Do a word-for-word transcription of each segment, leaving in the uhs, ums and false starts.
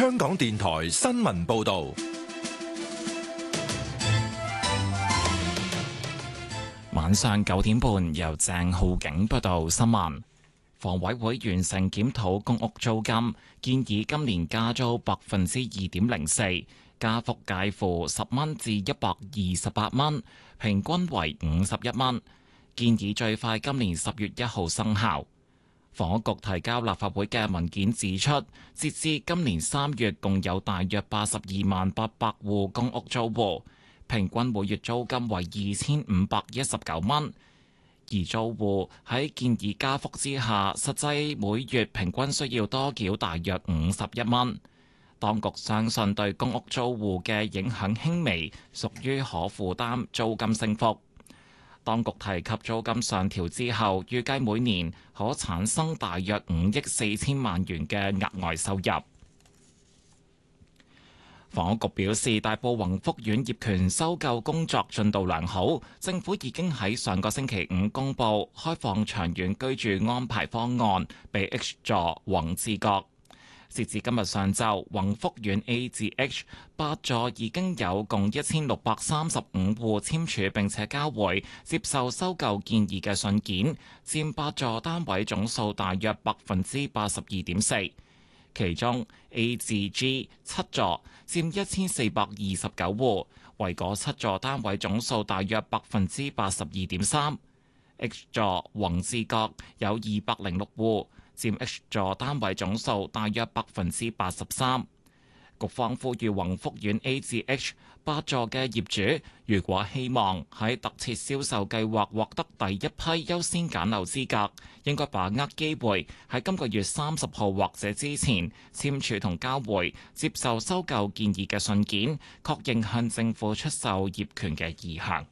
香港電台新聞報道。 晚上九點半，由鄭浩景報道新聞。房委會完成檢討公屋租金，建議今年加租百分之二點零四，加幅介乎十蚊至一百二十八蚊，平均為五十一蚊。建議最快今年十月一號生效。房屋局提交立法會嘅文件指出，截至今年三月，共有大約八十二萬八百戶公屋租戶，平均每月租金為二千五百一十九蚊。而租戶喺建議加幅之下，實際每月平均需要多繳大約五十一蚊。當局相信對公屋租戶嘅影響輕微，屬於可負擔租金升幅。當局提及租金上調之後，預計每年可產生大約五億四千萬元嘅額外收入。房屋局表示，大埔宏福苑業權收購工作進度良好，政府已經喺上個星期五公佈開放長遠居住安排方案俾 H 座宏志閣。截至今日上晝，宏福苑 A 至 H 八座已經有共一千六百三十五戶簽署並且交回接受收購建議嘅信件，佔八座單位總數大約百分之八十二點四。其中 A 至 G 七座佔一千四百二十九戶，為嗰七座單位總數大約百分之八十二點三。H 座宏志閣有二百零六戶，佔 H 座單位總數大約百分之八十三。局方呼籲宏福苑 A 至 H 八座嘅業主，如果希望喺特設銷售計劃獲得第一批優先揀樓資格，應該把握機會喺今個月三十號或者之前簽署同交回接受收購建議嘅信件，確認向政府出售業權嘅意向。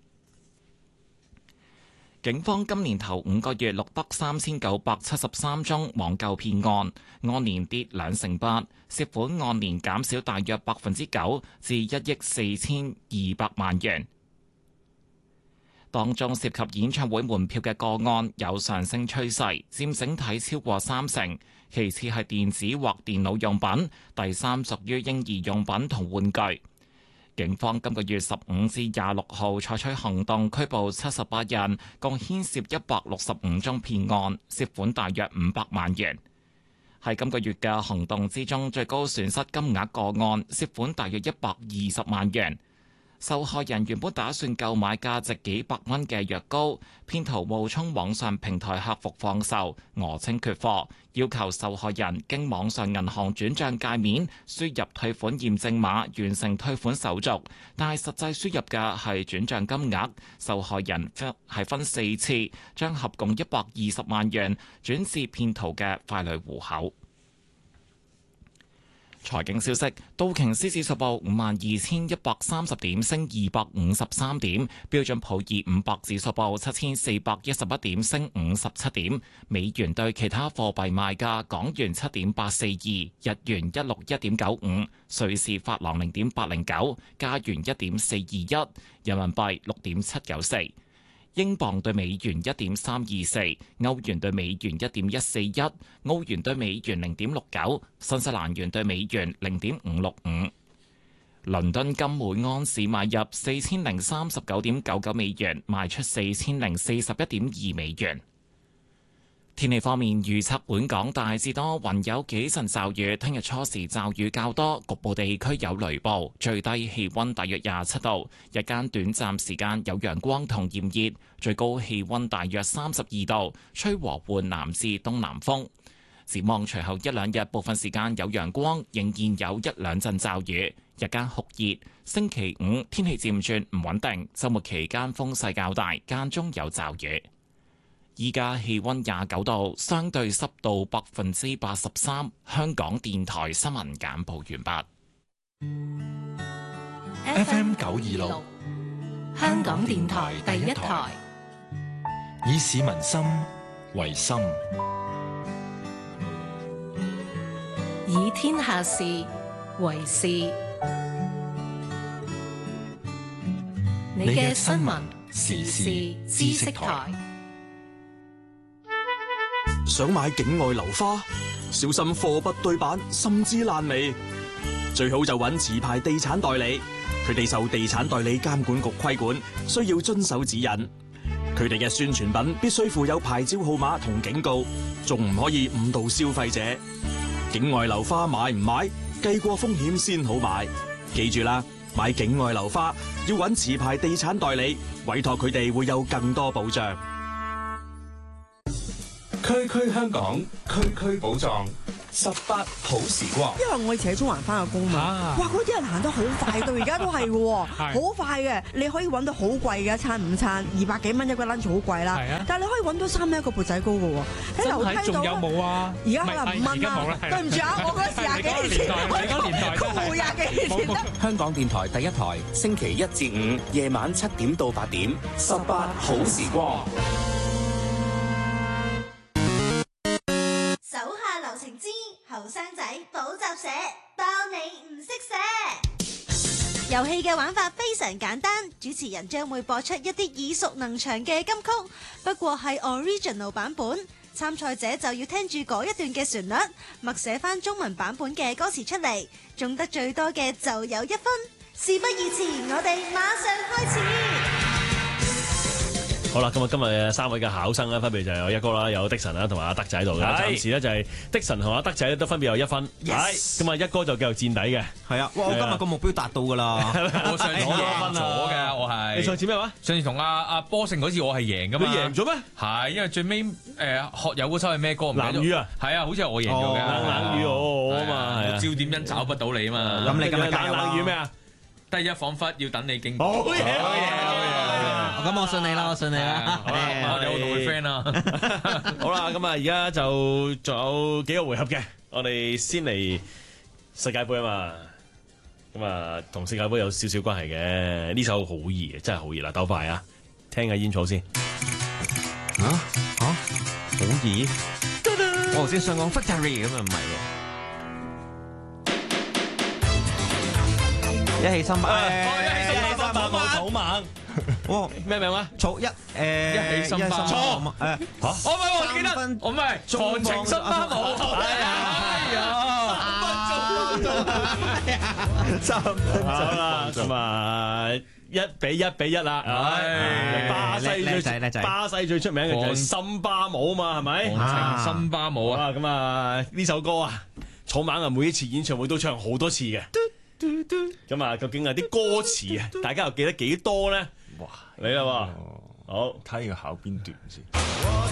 警方今年頭五個月錄得三千九百七十三宗網購騙案，按年跌兩成八，涉款按年減少大約百分之九，至一億四千二百萬元。當中涉及演唱會門票嘅個案有上升趨勢，佔整體超過三成。其次係電子或電腦用品，第三屬於嬰兒用品同玩具。警方今個月十五至廿六號採取行動，拘捕七十八人，共牽涉一百六十五宗騙案，涉款大約五百萬元。喺今個月嘅行動之中，最高損失金額個案涉款大約一百二十萬元。受害人原本打算購買價值幾百蚊嘅藥膏，騙徒冒充網上平台客服放售，訛稱缺貨，要求受害人經網上銀行轉賬界面輸入退款驗證碼，完成退款手續。但係實際輸入嘅係轉賬金額，受害人係分四次將合共一百二十萬元轉至騙徒嘅傀儡戶口。財經消息：道瓊斯指數報五萬二千一百三十點，升二百五十三點；標準普爾五百指數報七千四百一十一點，升五十七點。美元對其他貨幣賣價：港元七點八四二，日元一六一點九五，瑞士法郎零點八零九，加元一點四二一，人民幣六點七九四。英鎊對美元一點三二四，歐元對美元一點一四一，澳元對美元零點六九，新西蘭元對美元零點五六五。倫敦金每安士買入四千零三十九點九九美元，賣出四千零四十一點二美元。天氣方面預測，本港大致多雲，有幾陣驟雨。聽日初時驟雨較多，局部地區有雷暴。最低氣溫大約廿七度，日間短暫時間有陽光同炎熱，最高氣溫大約三十二度，吹和緩南至東南風。展望隨後一兩日，部分時間有陽光，仍然有一兩陣驟雨，日間酷熱。星期五天氣漸轉唔穩定，週末期間風勢較大，間中有驟雨。依家氣溫廿九度，相對濕度百分之八十三。香港電台新聞簡報完畢。F M 九二六， 香港電台第一台， 以市民心為心， 以天下事為事。你嘅新聞時事知識台。 想買境外樓花，小心貨不對版，甚至爛尾。最好就揾持牌地產代理，佢哋受地產代理監管局規管，需要遵守指引。佢哋嘅宣傳品必須附有牌照號碼同警告，仲唔可以誤導消費者。境外樓花買唔買，計過風險先好買。記住啦，買境外樓花要揾持牌地產代理，委託佢哋會有更多保障。 區區香港，區區寶藏，十八好時光。 因為我以前喺中環翻個工嘛， 啊、 哇！嗰啲人行得好快，到而家都係嘅，好快嘅。你可以揾到好貴嘅一餐午餐，二百幾蚊一個 lunch 好貴啦。啊、但係你可以揾到三蚊一個缽仔糕嘅喎。喺樓梯度仲有冇啊？ 而家可能五蚊啦。對唔住啊，我嗰時廿幾年前，我公戶廿幾年前得。 香港電台第一台，星期一至五夜晚七點到八點，十八好時光。 後生仔補習社包你唔識寫。遊戲嘅玩法非常簡單，主持人將會播出一啲耳熟能詳嘅金曲，不過係 original 版本。參賽者就要聽住嗰一段嘅旋律，默寫翻中文版本嘅歌詞出嚟，中得最多嘅就有一分。事不宜遲，我哋馬上開始。 好啦，咁啊，今日三位嘅考生咧，分別就有一哥啦，有的神啦，同埋阿德仔喺度嘅。暫時咧就係的神同阿德仔咧都分別有一分。係咁啊，一哥就繼續墊底嘅。係啊，哇！我今日個目標達到㗎啦。 我上次贏咗嘅，我係。 你上次咩話？ 上次同阿阿波勝嗰次我係贏㗎嘛。 你贏咗咩？ 係，因為最尾誒學友嗰首係咩歌？ 冷雨啊。係啊，好似係我贏咗嘅。 冷雨好啊嘛。 我焦點因找不到你啊嘛。 咁你今日揀冷雨咩啊？ 第一彷彿要等你經過。 好嘢！好嘢！好嘢！ 咁我信你啦，我信你啦。 我哋好同佢 friend 啦。 好啦，咁啊，而家就仲有幾個回合嘅，我哋先嚟世界盃啊嘛。咁啊，同世界盃有少少關係嘅。呢首好易嘅，真係好易啦，鬥快啊！聽下煙草先。 啊啊，好易！我頭先想講 Victory 咁啊，唔係喎。一起心吧， 一起心吧，冇草蜢。哇，咩名啊？ 草一誒， 一起心吧。 錯誒，嚇！ 我唔係我記得，我唔係長情新花舞。哎呀，哎呀， 三分鐘啦，咁啊，一比一比一啦。唉，巴西最巴西最出名嘅就係森巴舞啊嘛，係咪？ 長情森巴舞啊！ 咁啊，呢首歌啊，草蜢啊，每一次演唱會都唱好多次嘅。咁啊，究竟係啲歌詞啊，大家又記得幾多咧？哇，嚟啦喎，好睇佢考邊段先。